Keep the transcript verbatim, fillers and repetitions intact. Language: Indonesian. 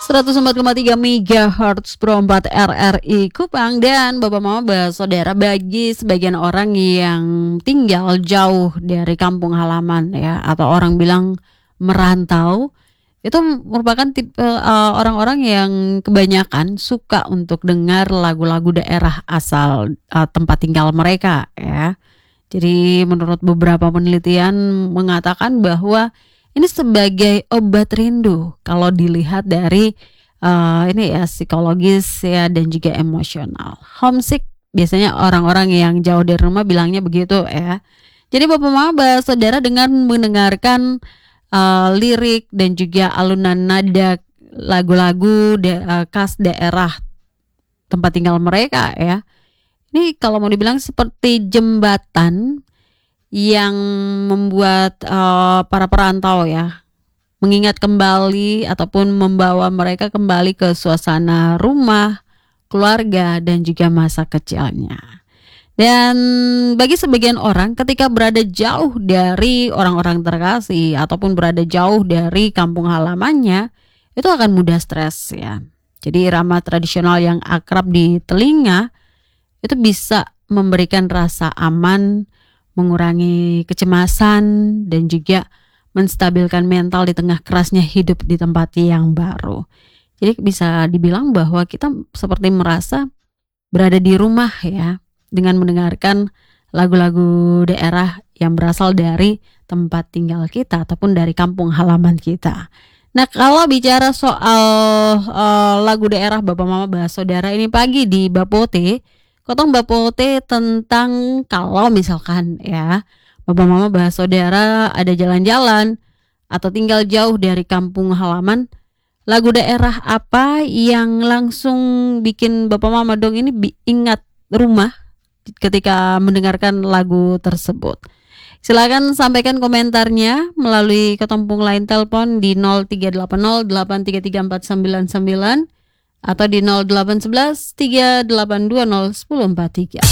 seratus empat koma tiga megahertz Pro empat R R I Kupang. Dan Bapak Mama Saudara, bagi sebagian orang yang tinggal jauh dari kampung halaman ya, atau orang bilang merantau, itu merupakan tipe uh, orang-orang yang kebanyakan suka untuk dengar lagu-lagu daerah asal uh, tempat tinggal mereka ya. Jadi menurut beberapa penelitian mengatakan bahwa ini sebagai obat rindu kalau dilihat dari uh, ini ya psikologis ya dan juga emosional. Homesick biasanya orang-orang yang jauh dari rumah bilangnya begitu ya. Jadi Bapak Mama Saudara, dengan mendengarkan uh, lirik dan juga alunan nada lagu-lagu de- uh, khas daerah tempat tinggal mereka ya. Ini kalau mau dibilang seperti jembatan yang membuat uh, para perantau ya mengingat kembali ataupun membawa mereka kembali ke suasana rumah, keluarga dan juga masa kecilnya. Dan bagi sebagian orang ketika berada jauh dari orang-orang terkasih ataupun berada jauh dari kampung halamannya, itu akan mudah stres ya. Jadi irama tradisional yang akrab di telinga itu bisa memberikan rasa aman, mengurangi kecemasan dan juga menstabilkan mental di tengah kerasnya hidup di tempat yang baru. Jadi bisa dibilang bahwa kita seperti merasa berada di rumah ya, dengan mendengarkan lagu-lagu daerah yang berasal dari tempat tinggal kita ataupun dari kampung halaman kita. Nah, kalau bicara soal uh, lagu daerah Bapak Mama Saudara, ini pagi di Bapote Kotong Bapote tentang kalau misalkan ya Bapak Mama Saudara ada jalan-jalan atau tinggal jauh dari kampung halaman, lagu daerah apa yang langsung bikin Bapak Mama dong ini bi- ingat rumah ketika mendengarkan lagu tersebut? Silakan sampaikan komentarnya melalui ketempung line telepon di nol tiga delapan nol delapan tiga tiga empat sembilan sembilan atau di nol delapan satu satu tiga delapan dua nol satu nol empat tiga.